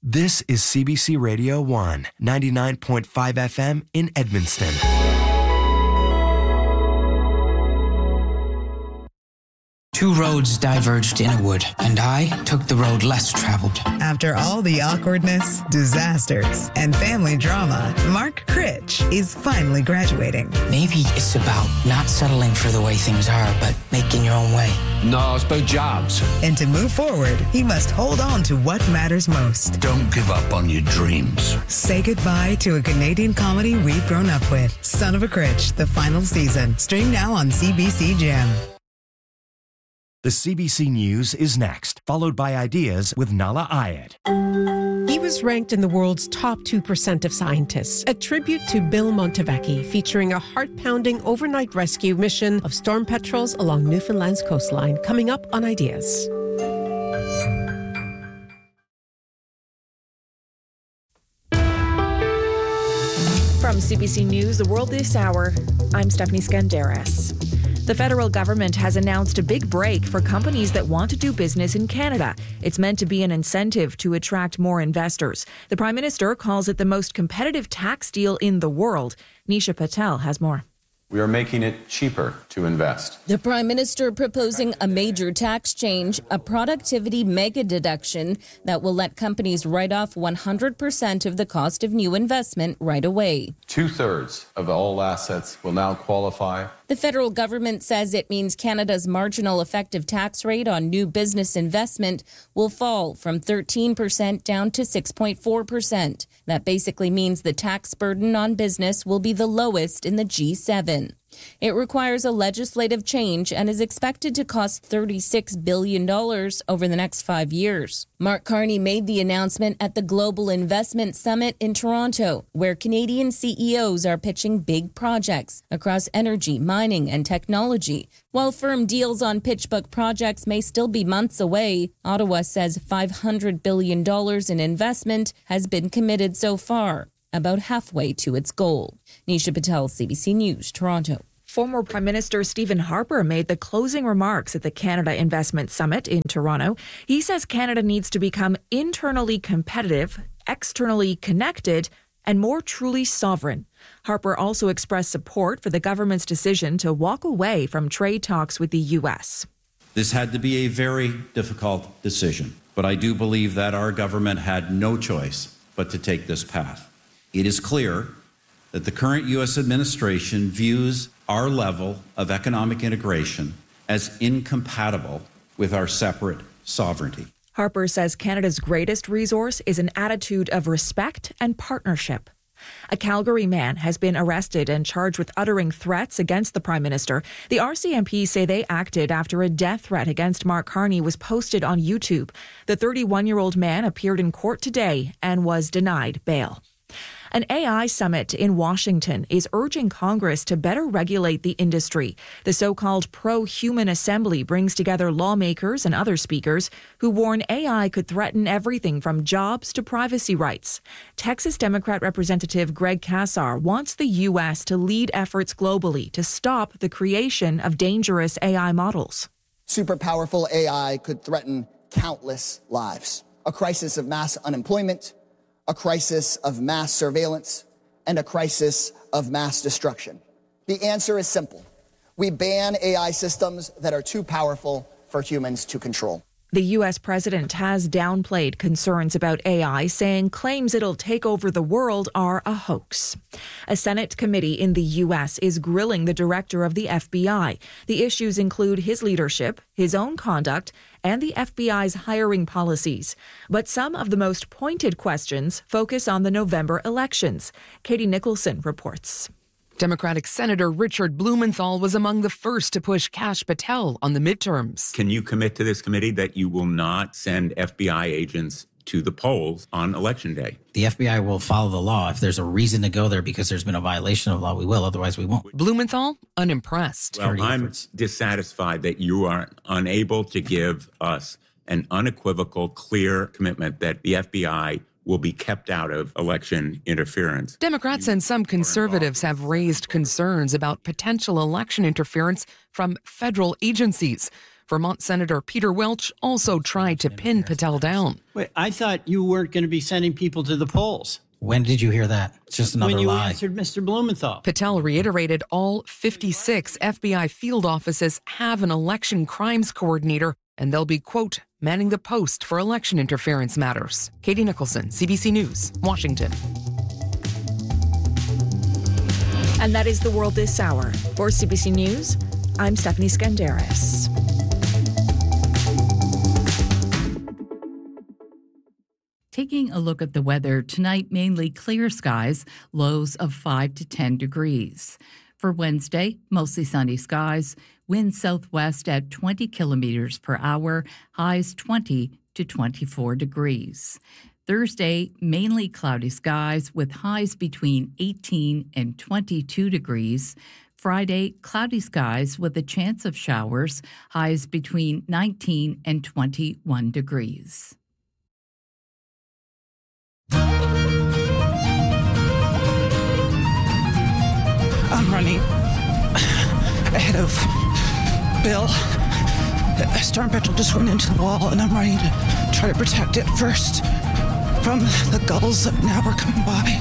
This is CBC Radio 1, 99.5 FM in Edmundston. Two roads diverged in a wood, and I took the road less traveled. After all the awkwardness, disasters, and family drama, Mark Critch is finally graduating. Maybe it's about not settling for the way things are, but making your own way. No, it's about jobs. And to move forward, he must hold on to what matters most. Don't give up on your dreams. Say goodbye to a Canadian comedy we've grown up with. Son of a Critch, the final season. Stream now on CBC Gem. The CBC News is next, followed by Ideas with Nala Ayed. He was ranked in the world's top 2% of scientists, a tribute to Bill Montevecchi, featuring a heart-pounding overnight rescue mission of storm petrels along Newfoundland's coastline, coming up on Ideas. From CBC News, The World This Hour, I'm Stephanie Skandaris. The federal government has announced a big break for companies that want to do business in Canada. It's meant to be an incentive to attract more investors. The Prime Minister calls it the most competitive tax deal in the world. Nisha Patel has more. We are making it cheaper to invest. The Prime Minister proposing a major tax change, a productivity mega deduction that will let companies write off 100% of the cost of new investment right away. 2/3 of all assets will now qualify. The federal government says it means Canada's marginal effective tax rate on new business investment will fall from 13% down to 6.4%. That basically means the tax burden on business will be the lowest in the G7. It requires a legislative change and is expected to cost $36 billion over the next 5 years. Mark Carney made the announcement at the Global Investment Summit in Toronto, where Canadian CEOs are pitching big projects across energy, mining, and technology. While firm deals on PitchBook projects may still be months away, Ottawa says $500 billion in investment has been committed so far, about halfway to its goal. Nisha Patel, CBC News, Toronto. Former Prime Minister Stephen Harper made the closing remarks at the Canada Investment Summit in Toronto. He says Canada needs to become internally competitive, externally connected, and more truly sovereign. Harper also expressed support for the government's decision to walk away from trade talks with the U.S. This had to be a very difficult decision, but I do believe that our government had no choice but to take this path. It is clear that the current U.S. administration views our level of economic integration as incompatible with our separate sovereignty. Harper says Canada's greatest resource is an attitude of respect and partnership. A Calgary man has been arrested and charged with uttering threats against the Prime Minister. The RCMP say they acted after a death threat against Mark Carney was posted on YouTube. The 31-year-old man appeared in court today and was denied bail. An AI summit in Washington is urging Congress to better regulate the industry. The so-called Pro-Human Assembly brings together lawmakers and other speakers who warn AI could threaten everything from jobs to privacy rights. Texas Democrat Representative Greg Casar wants the U.S. to lead efforts globally to stop the creation of dangerous AI models. Super powerful AI could threaten countless lives. A crisis of mass unemployment, a crisis of mass surveillance, and a crisis of mass destruction. The answer is simple. We ban AI systems that are too powerful for humans to control. The U.S. president has downplayed concerns about AI, saying claims it'll take over the world are a hoax. A Senate committee in the U.S. is grilling the director of the FBI. The issues include his leadership, his own conduct, and the FBI's hiring policies. But some of the most pointed questions focus on the November elections. Katie Nicholson reports. Democratic Senator Richard Blumenthal was among the first to push Kash Patel on the midterms. Can you commit to this committee that you will not send FBI agents to the polls on Election Day? The FBI will follow the law. If there's a reason to go there because there's been a violation of law, we will. Otherwise, we won't. Blumenthal, unimpressed. Well, I'm dissatisfied that you are unable to give us an unequivocal, clear commitment that the FBI will be kept out of election interference. Democrats and some conservatives have raised concerns about potential election interference from federal agencies. Vermont Senator Peter Welch also tried to pin Patel down. Wait, I thought you weren't going to be sending people to the polls. When did you hear that? It's just another lie. When you answered Mr. Blumenthal. Patel reiterated all 56 FBI field offices have an election crimes coordinator, and they'll be, quote, manning the post for election interference matters. Katie Nicholson, CBC News, Washington. And that is the world this hour. For CBC News, I'm Stephanie Skandaris. Taking a look at the weather, tonight mainly clear skies, lows of 5 to 10 degrees. For Wednesday, mostly sunny skies, winds southwest at 20 kilometers per hour, highs 20 to 24 degrees. Thursday, mainly cloudy skies with highs between 18 and 22 degrees. Friday, cloudy skies with a chance of showers, highs between 19 and 21 degrees. I'm running ahead of Bill. Storm Petrel just went into the wall, and I'm running to try to protect it first from the gulls that now are coming by.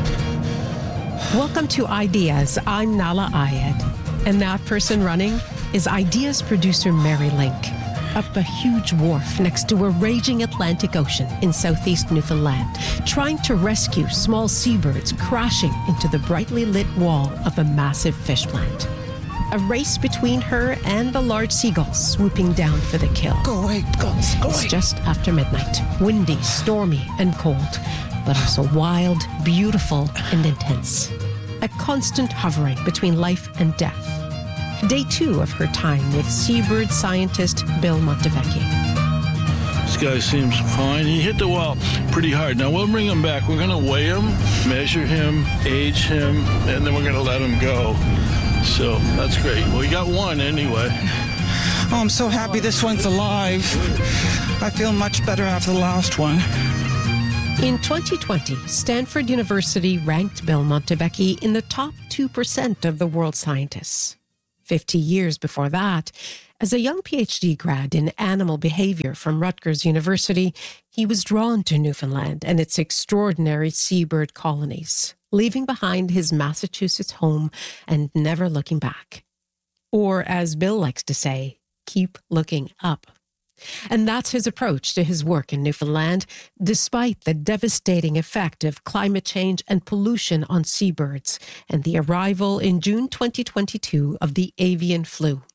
Welcome to Ideas. I'm Nala Ayed. And that person running is Ideas producer Mary Link. Up a huge wharf next to a raging Atlantic Ocean in southeast Newfoundland, trying to rescue small seabirds crashing into the brightly lit wall of a massive fish plant. A race between her and the large seagulls swooping down for the kill. Go away, gulls, go away. It's just after midnight, windy, stormy, and cold, but also wild, beautiful, and intense. A constant hovering between life and death. Day 2 of her time with seabird scientist Bill Montevecchi. This guy seems fine. He hit the wall pretty hard. Now we'll bring him back. We're going to weigh him, measure him, age him, and then we're going to let him go. So that's great. Well, we got one anyway. Oh, I'm so happy this one's alive. I feel much better after the last one. In 2020, Stanford University ranked Bill Montevecchi in the top 2% of the world's scientists. 50 years before that, as a young PhD grad in animal behavior from Rutgers University, he was drawn to Newfoundland and its extraordinary seabird colonies, leaving behind his Massachusetts home and never looking back. Or, as Bill likes to say, keep looking up. And that's his approach to his work in Newfoundland, despite the devastating effect of climate change and pollution on seabirds and the arrival in June 2022 of the avian flu.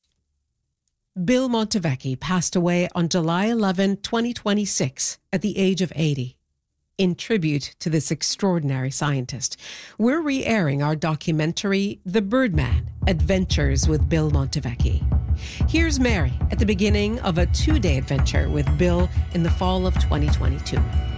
Bill Montevecchi passed away on July 11, 2026, at the age of 80. In tribute to this extraordinary scientist, we're re-airing our documentary, The Birdman: Adventures with Bill Montevecchi. Here's Mary at the beginning of a 2-day adventure with Bill in the fall of 2022.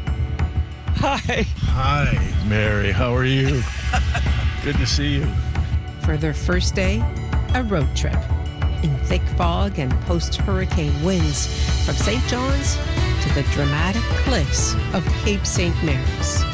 Hi. Hi, Mary. How are you? Good to see you. For their first day, a road trip in thick fog and post-hurricane winds from St. John's to the dramatic cliffs of Cape St. Mary's.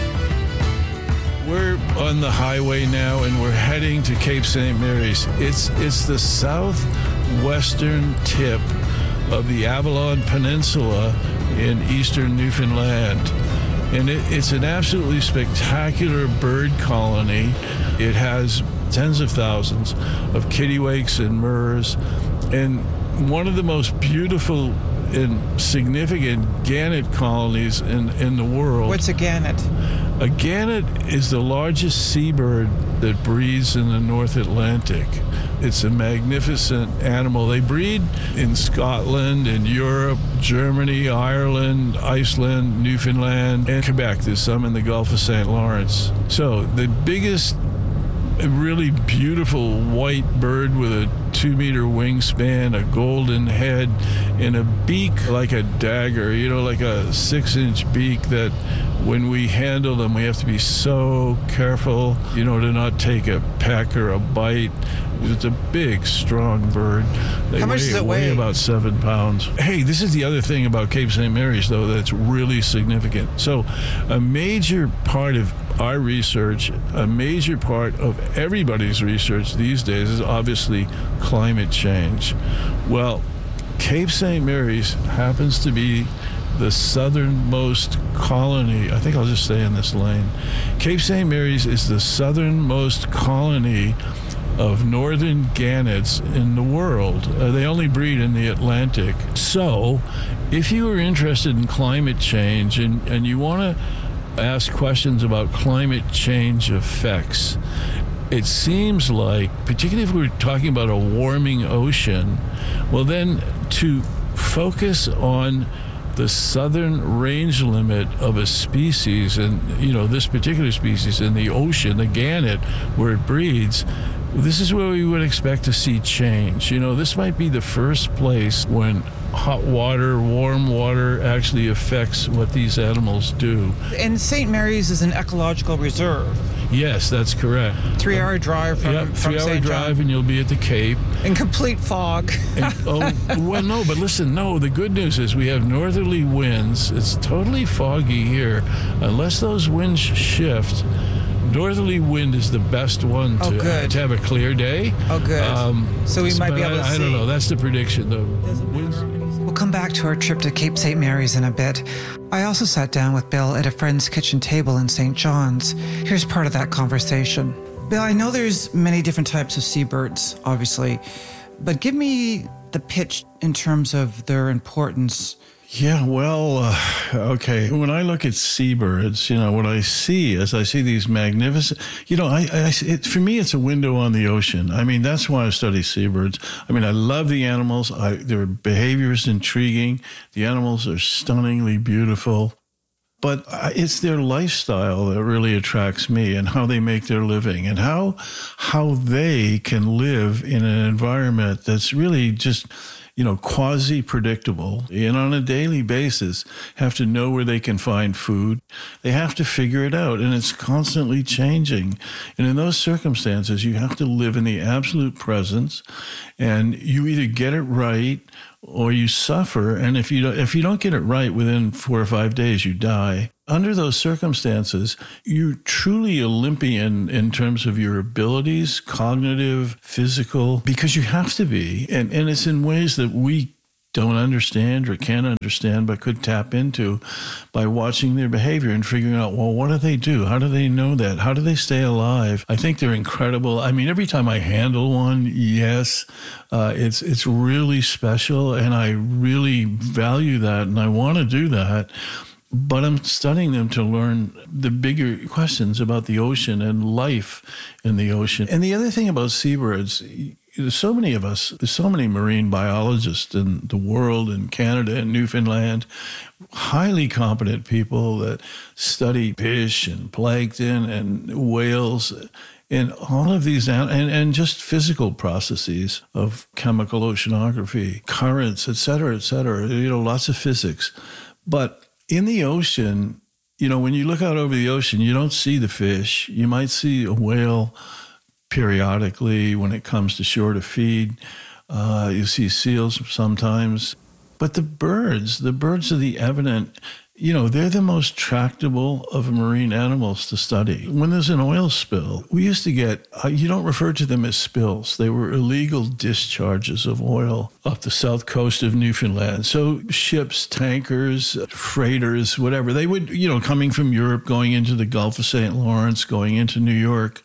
We're on the highway now, and we're heading to Cape St. Mary's. It's the southwestern tip of the Avalon Peninsula in eastern Newfoundland. And it's an absolutely spectacular bird colony. It has tens of thousands of kittiwakes and murres, and one of the most beautiful and significant gannet colonies in the world. What's a gannet? A gannet is the largest seabird that breeds in the North Atlantic. It's a magnificent animal. They breed in Scotland, in Europe, Germany, Ireland, Iceland, Newfoundland, and Quebec. There's some in the Gulf of St. Lawrence. So the biggest, really beautiful white bird with a 2-meter wingspan, a golden head, and a beak like a dagger, like a 6-inch beak that when we handle them, we have to be so careful, to not take a peck or a bite. It's a big, strong bird. How much does it weigh? About 7 pounds. Hey, this is the other thing about Cape St. Mary's, though, that's really significant. So a major part of our research, a major part of everybody's research these days is obviously climate change. Well, Cape St. Mary's happens to be the southernmost colony. I think I'll just stay in this lane. Cape St. Mary's is the southernmost colony of northern gannets in the world. They only breed in the Atlantic. So if you are interested in climate change and you want to ask questions about climate change effects, it seems like, particularly if we're talking about a warming ocean, well then to focus on the southern range limit of a species, and this particular species in the ocean, the gannet, where it breeds, this is where we would expect to see change. This might be the first place when hot water, warm water actually affects what these animals do. And St. Mary's is an ecological reserve. Yes, that's correct. 3-hour drive from St. St. drive, and you'll be at the Cape. In complete fog. The good news is we have northerly winds. It's totally foggy here. Unless those winds shift, northerly wind is the best one to have a clear day. Oh, good. So we might be able to see. I don't know. That's the prediction. The winds. We'll come back to our trip to Cape St. Mary's in a bit. I also sat down with Bill at a friend's kitchen table in St. John's. Here's part of that conversation. Bill, I know there's many different types of seabirds, obviously, but give me the pitch in terms of their importance. Yeah, well, okay. When I look at seabirds, what I see is I see these magnificent, for me, it's a window on the ocean. I mean, that's why I study seabirds. I mean, I love the animals. Their behavior is intriguing. The animals are stunningly beautiful. But it's their lifestyle that really attracts me, and how they make their living, and how they can live in an environment that's really just quasi-predictable, and on a daily basis have to know where they can find food. They have to figure it out, and it's constantly changing. And in those circumstances, you have to live in the absolute presence, and you either get it right or you suffer. And if you don't get it right within 4 or 5 days, you die. Under those circumstances, you're truly Olympian in terms of your abilities, cognitive, physical, because you have to be. And it's in ways that we don't understand or can't understand, but could tap into by watching their behavior and figuring out, well, what do they do? How do they know that? How do they stay alive? I think they're incredible. I mean, every time I handle one, yes, it's really special, and I really value that, and I want to do that. But I'm studying them to learn the bigger questions about the ocean and life in the ocean. And the other thing about seabirds, there's so many of us, there's so many marine biologists in the world, in Canada and Newfoundland, highly competent people that study fish and plankton and whales and all of these, and just physical processes of chemical oceanography, currents, et cetera, lots of physics. But in the ocean, when you look out over the ocean, you don't see the fish. You might see a whale periodically when it comes to shore to feed. You see seals sometimes. But the birds are the evident, they're the most tractable of marine animals to study. When there's an oil spill, we used to get, you don't refer to them as spills. They were illegal discharges of oil off the south coast of Newfoundland. So ships, tankers, freighters, whatever, they would, coming from Europe, going into the Gulf of St. Lawrence, going into New York.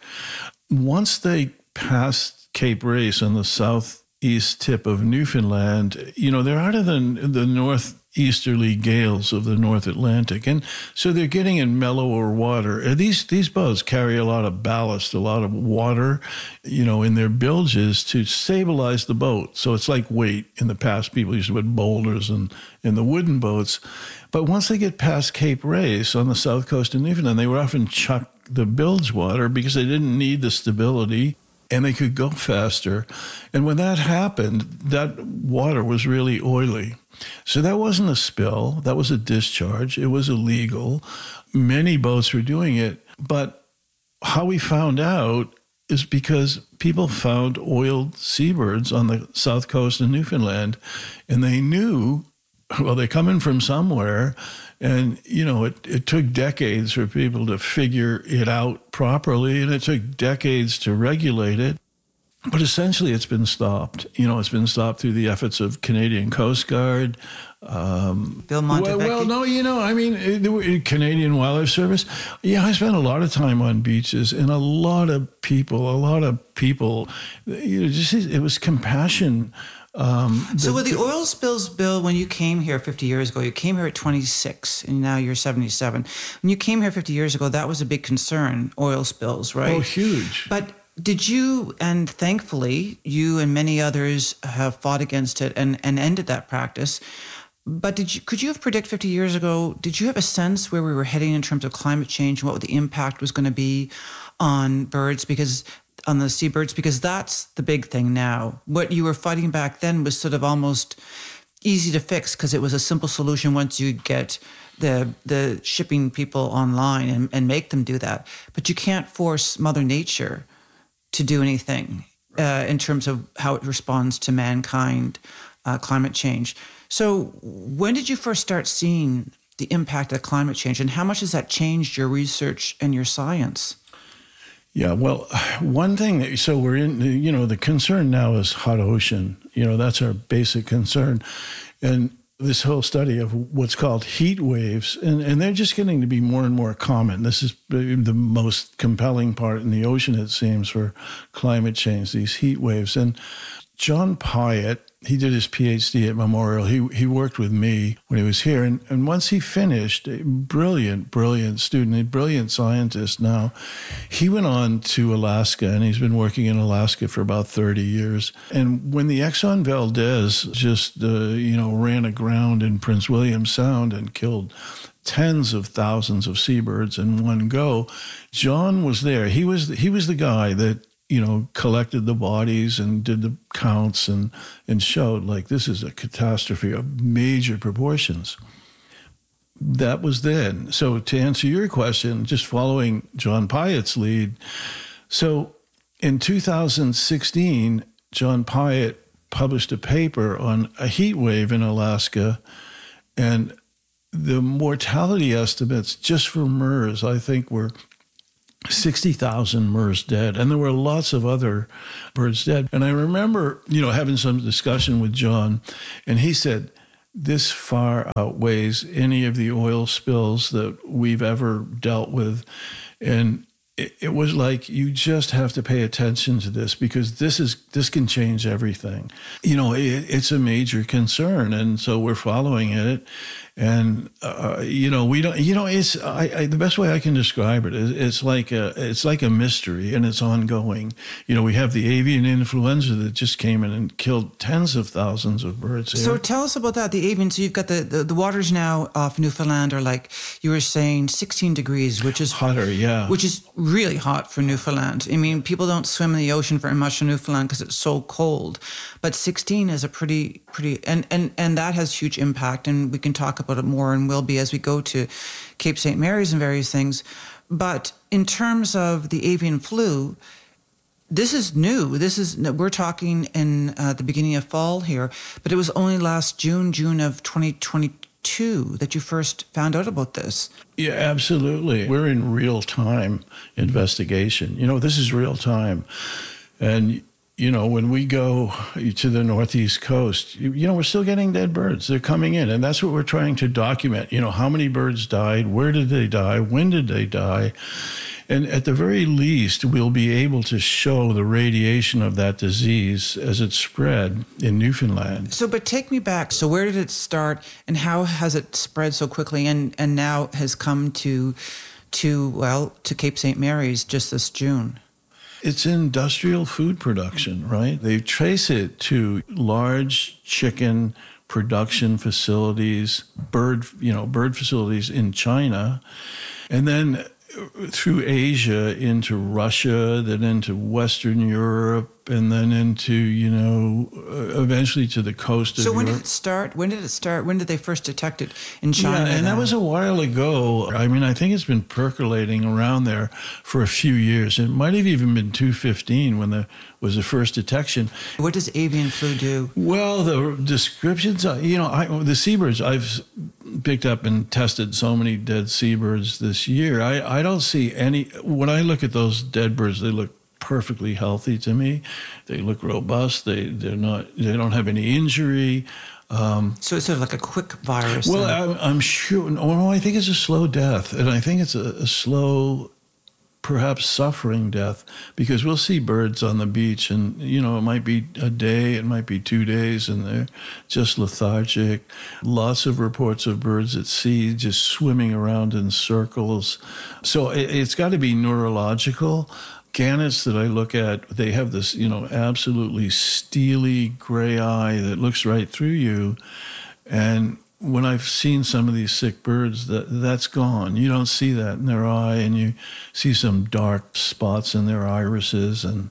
Once they passed Cape Race on the southeast tip of Newfoundland, they're out of the northeasterly gales of the North Atlantic. And so they're getting in mellower water. And these boats carry a lot of ballast, a lot of water, in their bilges to stabilize the boat. So it's like weight. In the past, people used to put boulders in the wooden boats. But once they get past Cape Race on the south coast of Newfoundland, they would often chuck the bilge water because they didn't need the stability, and they could go faster. And when that happened, that water was really oily. So that wasn't a spill. That was a discharge. It was illegal. Many boats were doing it. But how we found out is because people found oiled seabirds on the south coast of Newfoundland, and they knew, well, they're coming from somewhere. And, it took decades for people to figure it out properly, and it took decades to regulate it. But essentially, it's been stopped. It's been stopped through the efforts of Canadian Coast Guard. Bill Montevecchi? Well, no, Canadian Wildlife Service. Yeah, I spent a lot of time on beaches, and a lot of people, it was compassion. So with the oil spills, Bill, when you came here 50 years ago, you came here at 26, and now you're 77. When you came here 50 years ago, that was a big concern, oil spills, right? Oh, huge. But did you, and thankfully, you and many others have fought against it and ended that practice. But could you have predicted 50 years ago, did you have a sense where we were heading in terms of climate change and what the impact was going to be on birds, on the seabirds? Because that's the big thing now. What you were fighting back then was sort of almost easy to fix because it was a simple solution once you get the shipping people online and make them do that. But you can't force Mother Nature to do anything in terms of how it responds to mankind, climate change. So when did you first start seeing the impact of climate change, and how much has that changed your research and your science? Yeah, well, one thing, so we're in, the concern now is hot ocean. That's our basic concern. And this whole study of what's called heat waves, and they're just getting to be more and more common. This is the most compelling part in the ocean, it seems, for climate change, these heat waves. And John Pyatt, he did his PhD at Memorial. He worked with me when he was here. And once he finished, a brilliant student, a brilliant scientist now, he went on to Alaska, and he's been working in Alaska for about 30 years. And when the Exxon Valdez just, ran aground in Prince William Sound and killed tens of thousands of seabirds in one go, John was there. He was the guy that collected the bodies and did the counts and showed, like, this is a catastrophe of major proportions. That was then. So to answer your question, just following John Pyatt's lead, so in 2016, John Pyatt published a paper on a heat wave in Alaska, and the mortality estimates just for MERS, I think, were 60,000 MERS dead, and there were lots of other birds dead. And I remember, having some discussion with John, and he said, this far outweighs any of the oil spills that we've ever dealt with. And it was like, you just have to pay attention to this, because this can change everything. It's a major concern, and so we're following it. And we don't. It's the best way I can describe it is it's like a mystery, and it's ongoing. We have the avian influenza that just came in and killed tens of thousands of birds here. So tell us about that. The avian. So you've got the waters now off Newfoundland are, like you were saying, 16 degrees, which is hotter. Yeah, which is really hot for Newfoundland. I mean, people don't swim in the ocean very much in Newfoundland because it's so cold. But 16 is a pretty, and that has huge impact, and we can talk about it more and will be as we go to Cape St. Mary's and various things. But in terms of the avian flu, this is new. We're talking in the beginning of fall here, but it was only last June of 2022 that you first found out about this. Yeah, absolutely. We're in real-time investigation. This is real time. And when we go to the Northeast coast, we're still getting dead birds. They're coming in, and that's what we're trying to document. How many birds died, where did they die, when did they die? And at the very least, we'll be able to show the radiation of that disease as it spread in Newfoundland. So, but take me back. So where did it start, and how has it spread so quickly and now has come to Cape St. Mary's just this June? It's industrial food production, right? They trace it to large chicken production facilities, bird facilities in China, and then through Asia into Russia, then into Western Europe, and then into, eventually to the coast of Europe. So when did it start? When did they first detect it in China? Yeah, and that was a while ago. I mean, I think it's been percolating around there for a few years. It might have even been 2015 when there was the first detection. What does avian flu do? Well, the descriptions, the seabirds, I've picked up and tested so many dead seabirds this year. I don't see any, when I look at those dead birds, they look perfectly healthy to me. They look robust. They don't have any injury. So it's sort of like a quick virus. Well, I'm sure. No, I think it's a slow death, and I think it's a slow, perhaps suffering death, because we'll see birds on the beach, and it might be a day, it might be 2 days, and they're just lethargic. Lots of reports of birds at sea just swimming around in circles. So it's got to be neurological. Gannets that I look at, they have this, absolutely steely gray eye that looks right through you. And when I've seen some of these sick birds, that's gone. You don't see that in their eye, and you see some dark spots in their irises. And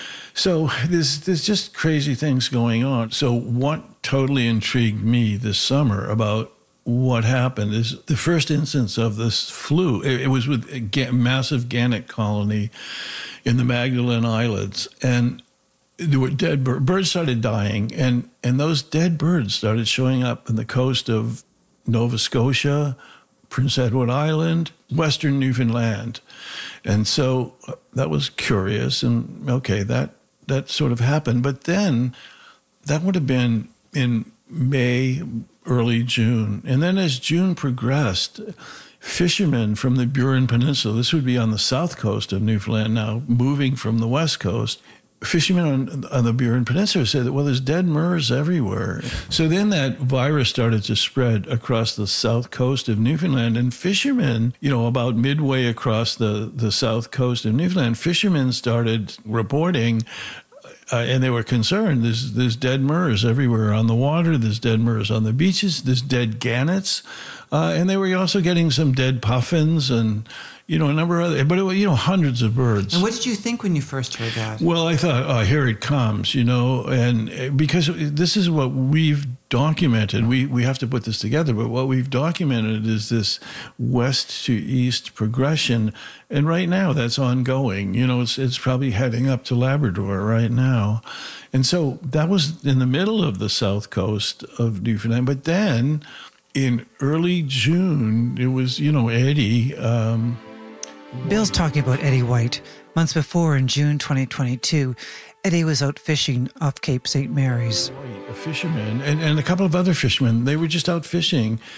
so there's just crazy things going on. So what totally intrigued me this summer about what happened is the first instance of this flu. It was with a massive gannet colony in the Magdalen Islands, and there were dead birds started dying, and those dead birds started showing up on the coast of Nova Scotia, Prince Edward Island, Western Newfoundland. And so that was curious, and okay, that sort of happened. But then that would have been in May, early June. And then as June progressed, fishermen from the Burin Peninsula, this would be on the south coast of Newfoundland now, moving from the west coast, fishermen on the Burin Peninsula said that, well, there's dead murres everywhere. So then that virus started to spread across the south coast of Newfoundland, and fishermen, about midway across the south coast of Newfoundland, fishermen started reporting, and they were concerned. There's dead murres everywhere on the water. There's dead murres on the beaches. There's dead gannets. And they were also getting some dead puffins and, a number of other, but hundreds of birds. And what did you think when you first heard that? Well, I thought, oh, here it comes, and because this is what we've documented. We have to put this together, but what we've documented is this west to east progression. And right now that's ongoing. It's probably heading up to Labrador right now. And so that was in the middle of the south coast of Newfoundland. But then in early June, it was, Eddie. Bill's talking about Eddie White. Months before, in June 2022, Eddie was out fishing off Cape St. Mary's. A fisherman and a couple of other fishermen, they were just out fishing